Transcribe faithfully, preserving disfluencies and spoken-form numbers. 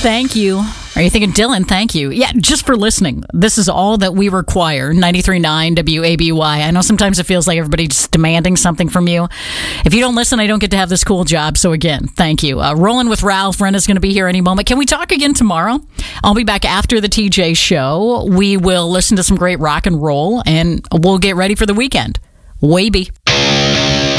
Thank you. Are you thinking, Dylan, thank you? Yeah, just for listening. This is all that we require. ninety-three point nine W A B Y. I know sometimes it feels like everybody's just demanding something from you. If you don't listen, I don't get to have this cool job. So again, thank you. Uh, rolling with Ralph. Ren is going to be here any moment. Can we talk again tomorrow? I'll be back after the T J show. We will listen to some great rock and roll, and we'll get ready for the weekend. Wavy.